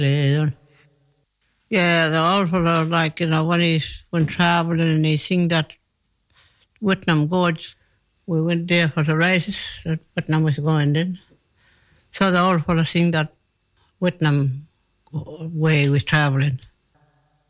Yeah, the old fella, like, when travelling and he sing that Whitnam Gorge, we went there for the races that Whitnam was going then. So the old fella sing that Whitnam way we travelling.